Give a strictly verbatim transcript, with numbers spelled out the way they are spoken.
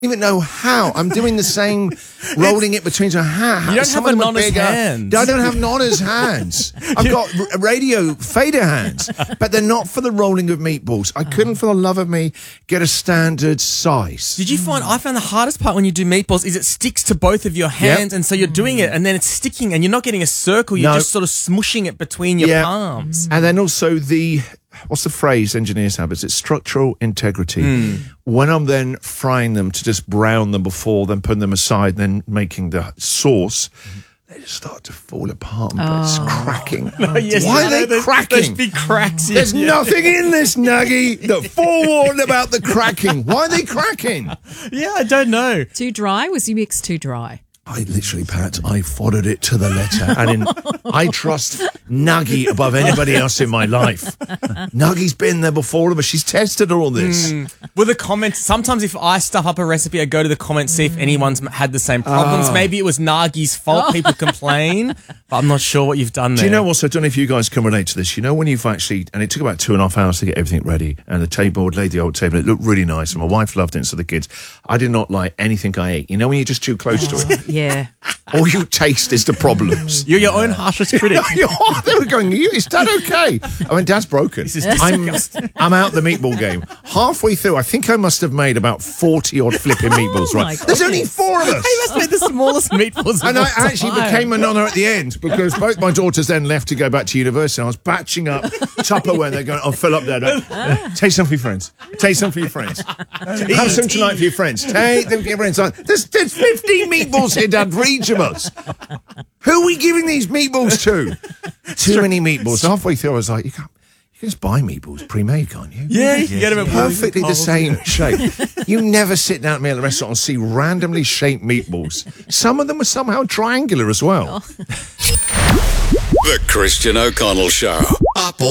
even know how. I'm doing the same, rolling it between so how. You don't Some have of a them are nonna's bigger. hands. I don't have nonna's hands. I've got r- radio fader hands, but they're not for the rolling of meatballs. I couldn't, for the love of me, get a standard size. Did you find, I found the hardest part when you do meatballs is it sticks to both of your hands, Yep. and so you're doing it, and then it's sticking, and you're not getting a circle, you're No. just sort of smushing it between your Yeah. palms. And then also the, what's the phrase engineers have? Is it structural integrity? Mm. When I'm then frying them to just brown them before, then putting them aside, then making the sauce, they just start to fall apart and it's cracking. Oh, yes, Why I are know, they there's- cracking? There's big cracks. yeah, There's yeah. nothing in this nuggy that forewarned about the cracking. Why are they cracking? Yeah, I don't know. Too dry? Was your mix too dry? I literally, Pat, I followed it to the letter. And in, I trust Nuggy above anybody else in my life. Nuggy's been there before, but she's tested all this. Mm. With the comments, sometimes if I stuff up a recipe, I go to the comments, see if anyone's had the same problems. Oh. Maybe it was Nagi's fault. People complain, but I'm not sure what you've done there. Do you know what? I don't know if you guys can relate to this. You know, when you've actually, and it took about two and a half hours to get everything ready, and the table, laid the old table, it looked really nice, and my wife loved it, and so the kids. I did not like anything I ate. You know, when you're just too close to it, Yeah. all you taste is the problems. You're your own harshest critic. They were going, is that okay? I mean, Dad's broken. This is I'm, disgusting. I'm out the meatball game. Halfway through, I think I must have made about forty odd flipping meatballs, my right? There's only four of us. He must be the smallest meatballs of And all I actually time. became a nonna at the end because both my daughters then left to go back to university. I was batching up Tupperware and they're going, I'll fill up there. Like, take some for your friends. Take some for your friends. Have some tonight for your friends. Take them for your friends. Like, There's, there's fifteen meatballs here, Dad, for each of us. Who are we giving these meatballs to? Too many meatballs. Halfway through, I was like, you can't. You can just buy meatballs pre-made, can't you? Yeah, you can get them at Perfectly the Woolies. same shape. You never sit down at me at a restaurant and see randomly shaped meatballs. Some of them are somehow triangular as well. The Christian O'Connell Show. Up all